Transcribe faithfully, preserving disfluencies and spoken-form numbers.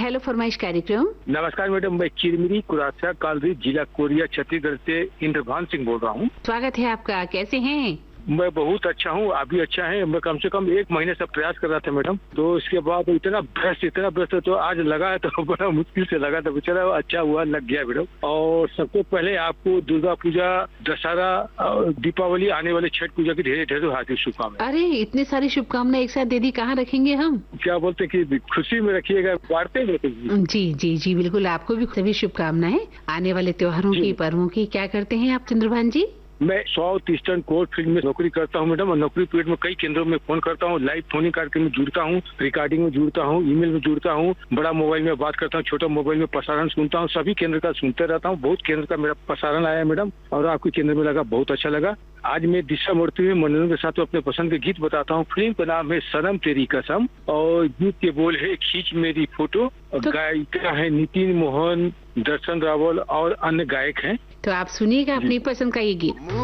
Hello फरमाइश कार्यक्रम। नमस्कार मैडम, मैं चिरमिरी कुरासा कालरी जिला कोरिया छत्तीसगढ़ से इंद्रभान सिंह बोल रहा हूँ। स्वागत है आपका। कैसे हैं? मैं बहुत अच्छा हूँ, आप भी अच्छा है। मैं कम से कम एक महीने से प्रयास कर रहा था मैडम, तो इसके बाद इतना व्यस्त इतना व्यस्त तो आज लगा है तो बड़ा मुश्किल से लगा था, बेचारा अच्छा हुआ लग गया मैडम। और सबसे पहले आपको दुर्गा पूजा, दशहरा, दीपावली, आने वाले छठ पूजा की ढेर ढेर हार्दिक शुभकामनाएं। अरे इतनी सारी शुभकामनाएं एक साथ दे दी, कहाँ रखेंगे हम? क्या बोलते हैं कि खुशी में रखिएगा, बांटते हैं। जी जी जी बिल्कुल, आपको भी सभी शुभकामनाएं आने वाले त्योहारों की, पर्वों की। क्या करते हैं आप चंद्रभान जी? मैं साउथ ईस्टर्न कोर्ट फील्ड में नौकरी करता हूं मैडम, और नौकरी पीरियड में कई केंद्रों में फोन करता हूं, लाइव फोनिंग कार्यक्रम में जुड़ता हूं, रिकॉर्डिंग में जुड़ता हूं, ईमेल में जुड़ता हूं, बड़ा मोबाइल में बात करता हूं, छोटा मोबाइल में प्रसारण सुनता हूं, सभी केंद्र का सुनते रहता हूं। बहुत केंद्र का मेरा प्रसारण आया मैडम, और आपके केंद्र में लगा, बहुत अच्छा लगा। आज मैं दिशा मूर्ति में मनोरंजन के साथ अपने पसंद के गीत बताता हूँ। फिल्म का नाम है सनम तेरी कसम, और गीत के बोल है खींच मेरी फोटो। तो... गायिका है नितिन मोहन, दर्शन रावल और अन्य गायक हैं। तो आप सुनिएगा अपनी पसंद का ये गीत।